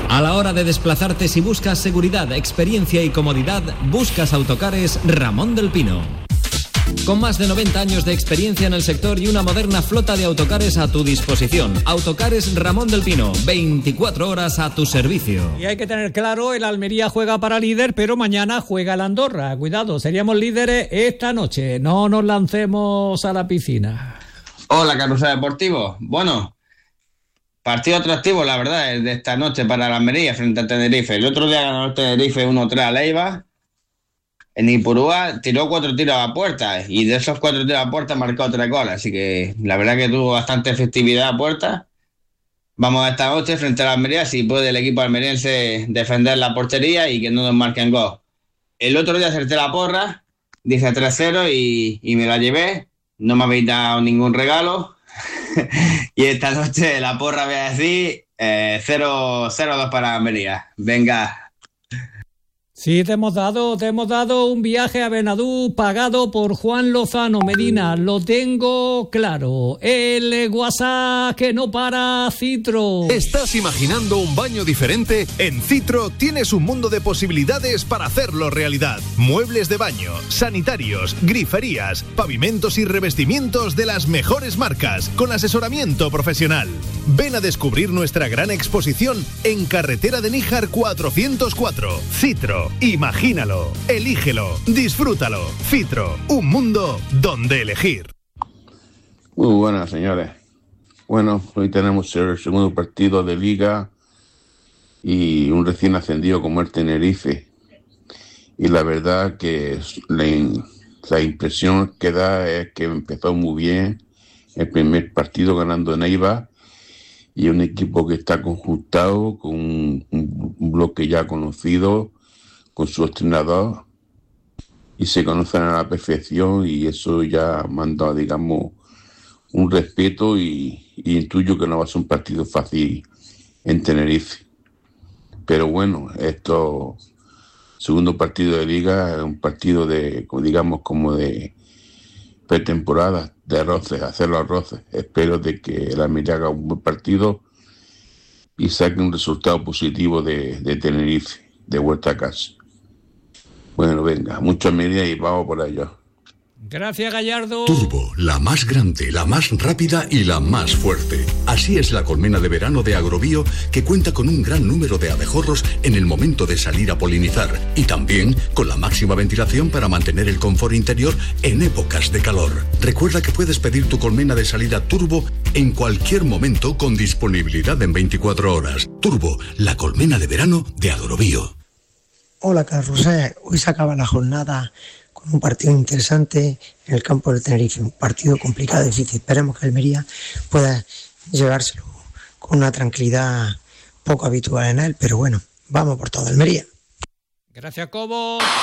A la hora de desplazarte, si buscas seguridad, experiencia y comodidad, buscas Autocares Ramón del Pino. Con más de 90 años de experiencia en el sector y una moderna flota de autocares a tu disposición. Autocares Ramón del Pino, 24 horas a tu servicio. Y hay que tener claro, el Almería juega para líder, pero mañana juega el Andorra. Cuidado, seríamos líderes esta noche. No nos lancemos a la piscina. Hola, Carrusel Deportivo. Bueno, partido atractivo, la verdad, es de esta noche para el Almería frente a Tenerife. El otro día ganó el Tenerife 1-3 a Leiva. En Ipurúa tiró 4 tiros a puerta y de esos 4 tiros a puerta marcó 3 goles. Así que la verdad que tuvo bastante efectividad a puerta. Vamos a esta noche frente a la Almería, si puede el equipo almeriense defender la portería y que no nos marquen gol. El otro día acerté la porra, dije 3-0 y me la llevé. No me habéis dado ningún regalo. Y esta noche la porra voy a decir 0-2 para Almería. Venga. Sí, te hemos dado un viaje a Benadú pagado por Juan Lozano Medina, lo tengo claro. El WhatsApp que no para, Citro. ¿Estás imaginando un baño diferente? En Citro tienes un mundo de posibilidades para hacerlo realidad. Muebles de baño, sanitarios, griferías, pavimentos y revestimientos de las mejores marcas, con asesoramiento profesional. Ven a descubrir nuestra gran exposición en Carretera de Níjar 404. Citro. Imagínalo, elígelo, disfrútalo. Citro, un mundo donde elegir. Muy buenas, señores. Bueno, hoy tenemos el segundo partido de Liga y un recién ascendido como el Tenerife. Y la verdad que la impresión que da es que empezó muy bien el primer partido ganando en Eibar, y un equipo que está conjuntado con un bloque ya conocido, con su entrenador, y se conocen a la perfección, y eso ya manda, digamos, un respeto, y intuyo que no va a ser un partido fácil en Tenerife. Pero bueno, esto segundo partido de Liga es un partido de, digamos, como de pretemporada, de roces, hacer los roces. Espero de que el Almería haga un buen partido y saque un resultado positivo de Tenerife, de vuelta a casa. Bueno, venga, mucha Almería y vamos por ello. Gracias, Gallardo. Turbo, la más grande, la más rápida y la más fuerte. Así es la colmena de verano de Agrobio, que cuenta con un gran número de abejorros en el momento de salir a polinizar, y también con la máxima ventilación para mantener el confort interior en épocas de calor. Recuerda que puedes pedir tu colmena de salida Turbo en cualquier momento con disponibilidad en 24 horas. Turbo, la colmena de verano de Agrobio. Hola, Carrusel. Hoy se acaba la jornada con un partido interesante en el campo del Tenerife, un partido complicado, difícil. Esperemos que Almería pueda llevárselo con una tranquilidad poco habitual en él, pero bueno, vamos por todo, Almería. Gracias, Cobo.